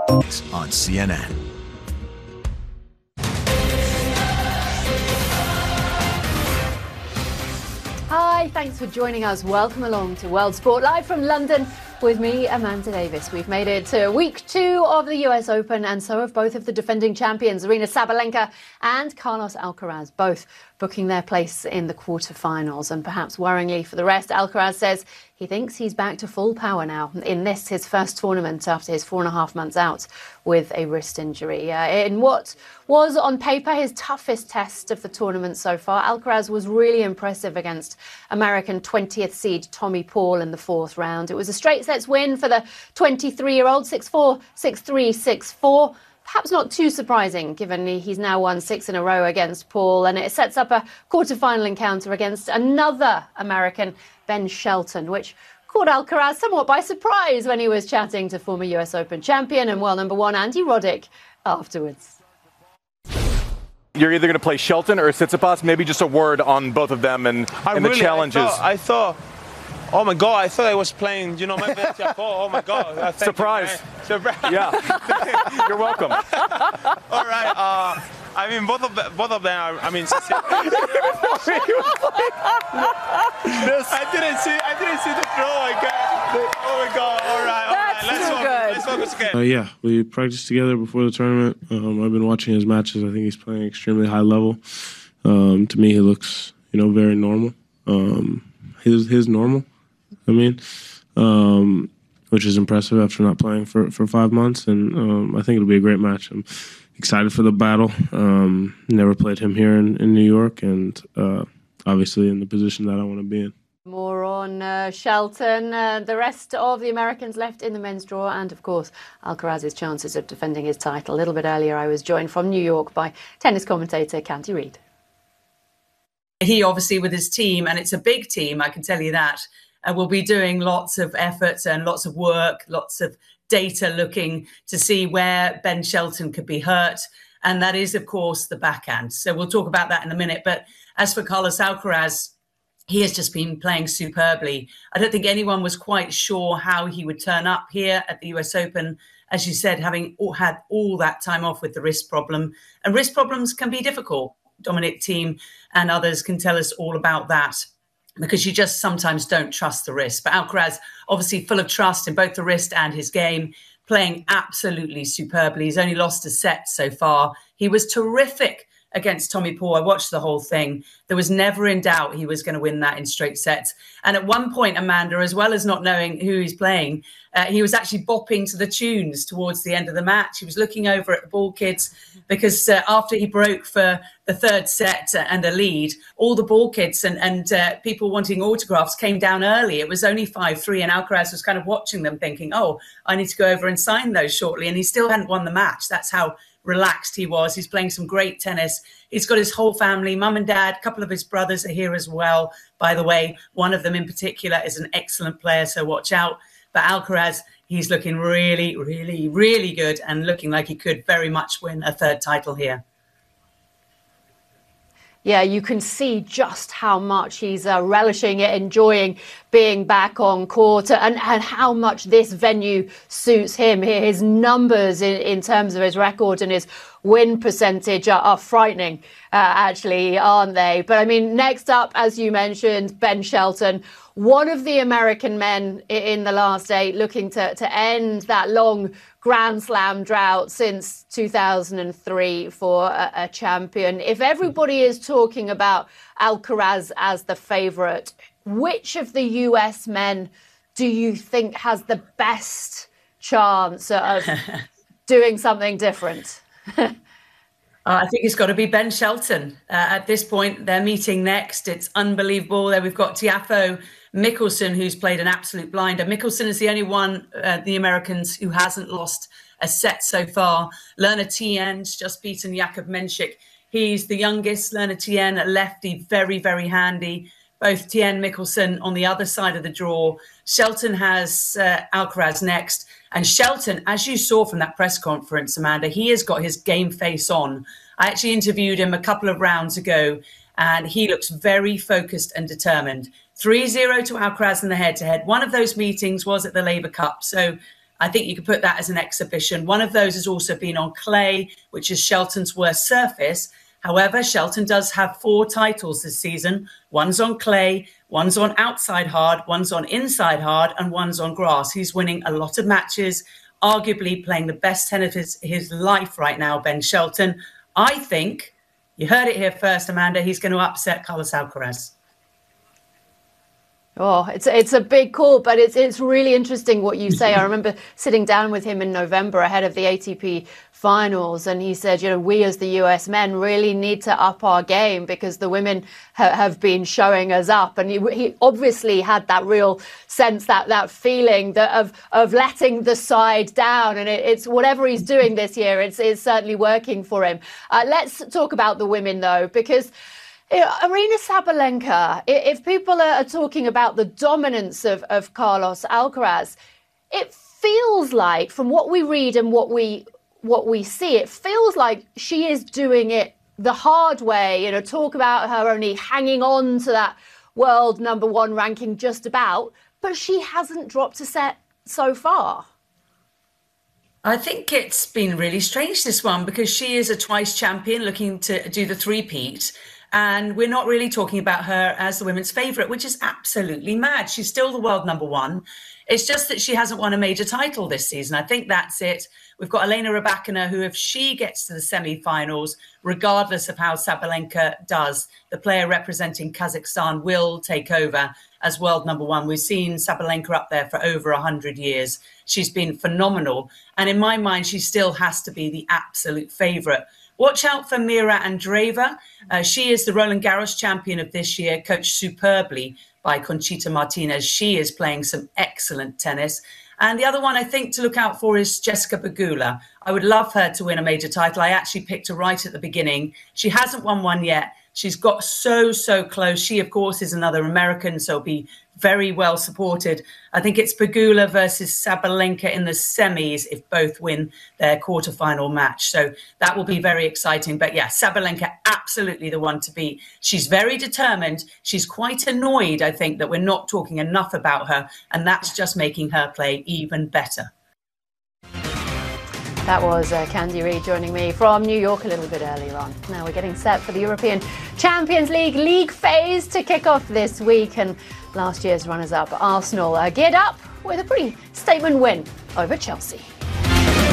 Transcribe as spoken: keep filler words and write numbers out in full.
on C N N. Hi, thanks for joining us. Welcome along to World Sport Live from London with me, Amanda Davis. We've made it to week two of the U S Open, and so have both of the defending champions, Aryna Sabalenka and Carlos Alcaraz, both booking their place in the quarterfinals. And perhaps worryingly for the rest, Alcaraz says he thinks he's back to full power now in this, his first tournament after his four and a half months out with a wrist injury. Uh, in what was on paper his toughest test of the tournament so far, Alcaraz was really impressive against American twentieth seed Tommy Paul in the fourth round. It was a straight sets win for the twenty-three-year-old, six four, six three, six four. Perhaps not too surprising, given he's now won six in a row against Paul, and it sets up a quarter-final encounter against another American, Ben Shelton, which caught Alcaraz somewhat by surprise when he was chatting to former U S Open champion and world number one Andy Roddick afterwards. You're either going to play Shelton or Tsitsipas, maybe just a word on both of them and, and really, the challenges. I thought, I thought, oh my God, I thought I was playing, you know, my best. Oh my God. Surprise. You, Surprise. Yeah. You're welcome. All right. Uh, I mean, both of them, both of them are, I mean, I didn't see, I didn't see the throw. I got, oh my God. All right. All That's right. Let's too focus, good. let's focus again. Uh, yeah, we practiced together before the tournament. Um, I've been watching his matches. I think he's playing extremely high level. Um, to me, he looks, you know, very normal. Um, his his normal. I mean, um, which is impressive after not playing for, for five months. And um, I think it'll be a great match. I'm excited for the battle. Um, never played him here in, in New York, and uh, obviously in the position that I want to be in. More on uh, Shelton, uh, the rest of the Americans left in the men's draw, and of course Alcaraz's chances of defending his title. A little bit earlier I was joined from New York by tennis commentator Canty Reid. He obviously with his team, and it's a big team, I can tell you that, uh, will be doing lots of efforts and lots of work, lots of data looking to see where Ben Shelton could be hurt. And that is, of course, the backhand. So we'll talk about that in a minute. But as for Carlos Alcaraz, he has just been playing superbly. I don't think anyone was quite sure how he would turn up here at the U S Open, as you said, having all, had all that time off with the wrist problem. And wrist problems can be difficult. Dominic Thiem and others can tell us all about that, because you just sometimes don't trust the wrist. But Alcaraz, obviously full of trust in both the wrist and his game, playing absolutely superbly. He's only lost a set so far. He was terrific against Tommy Paul. I watched the whole thing. There was never in doubt he was going to win that in straight sets. And at one point, Amanda, as well as not knowing who he's playing, uh, he was actually bopping to the tunes towards the end of the match. He was looking over at the ball kids because uh, after he broke for the third set and a lead, all the ball kids and, and uh, people wanting autographs came down early. It was only five three, and Alcaraz was kind of watching them thinking, oh, I need to go over and sign those shortly. And he still hadn't won the match. That's how relaxed he was. He's playing some great tennis. He's got his whole family, mum and dad, a couple of his brothers are here as well. By the way, one of them in particular is an excellent player, so watch out. But Alcaraz, he's looking really, really, really good and looking like he could very much win a third title here. Yeah, you can see just how much he's uh, relishing it, enjoying being back on court, and, and how much this venue suits him. His numbers in, in terms of his record and his win percentage are, are frightening, uh, actually, aren't they? But I mean, next up, as you mentioned, Ben Shelton, one of the American men in the last eight, looking to, to end that long Grand Slam drought since two thousand three for a, a champion. If everybody is talking about Alcaraz as the favourite, which of the U S men do you think has the best chance of doing something different? Uh, I think it's got to be Ben Shelton. Uh, at this point, they're meeting next. It's unbelievable. There we've got Tiafoe Mickelson, who's played an absolute blinder. Mickelson is the only one, uh, the Americans, who hasn't lost a set so far. Lerner Tien's just beaten Jakub Menchik. He's the youngest. Lerner Tien, a lefty, very, very handy. Both Tien, Mickelson on the other side of the draw. Shelton has uh, Alcaraz next. And Shelton, as you saw from that press conference, Amanda, he has got his game face on. I actually interviewed him a couple of rounds ago, and he looks very focused and determined. three zero to Alcaraz in the head-to-head. One of those meetings was at the Labour Cup. So I think you could put that as an exhibition. One of those has also been on clay, which is Shelton's worst surface. However, Shelton does have four titles this season. One's on clay, one's on outside hard, one's on inside hard, and one's on grass. He's winning a lot of matches, arguably playing the best tennis of his, his life right now, Ben Shelton. I think, you heard it here first, Amanda, he's going to upset Carlos Alcaraz. Oh, it's it's a big call, but it's it's really interesting what you say. I remember sitting down with him in November ahead of the A T P finals, and he said, you know, we as the U S men really need to up our game because the women ha- have been showing us up. And he, he obviously had that real sense, that that feeling that of of letting the side down. And it, it's whatever he's doing this year, it's, it's certainly working for him. Uh, let's talk about the women, though, because Aryna Sabalenka, if people are talking about the dominance of, of Carlos Alcaraz, it feels like, from what we read and what we what we see, it feels like she is doing it the hard way. You know, talk about her only hanging on to that world number one ranking just about, but she hasn't dropped a set so far. I think it's been really strange, this one, because she is a twice champion looking to do the three-peat. And we're not really talking about her as the women's favourite, which is absolutely mad. She's still the world number one. It's just that she hasn't won a major title this season. I think that's it. We've got Elena Rybakina, who, if she gets to the semi-finals, regardless of how Sabalenka does, the player representing Kazakhstan will take over as world number one. We've seen Sabalenka up there for over one hundred years. She's been phenomenal. And in my mind, she still has to be the absolute favourite. Watch out for Mira Andreeva. Uh, she is the Roland Garros champion of this year, coached superbly by Conchita Martinez. She is playing some excellent tennis. And the other one I think to look out for is Jessica Pegula. I would love her to win a major title. I actually picked her right at the beginning. She hasn't won one yet. She's got so, so close. She, of course, is another American, so will be very well supported. I think it's Pegula versus Sabalenka in the semis if both win their quarterfinal match. So that will be very exciting. But yeah, Sabalenka, absolutely the one to beat. She's very determined. She's quite annoyed, I think, that we're not talking enough about her. And that's just making her play even better. That was uh, Candy Reid joining me from New York a little bit earlier on. Now we're getting set for the European Champions League league phase to kick off this week. And last year's runners-up Arsenal uh, geared up with a pretty statement win over Chelsea.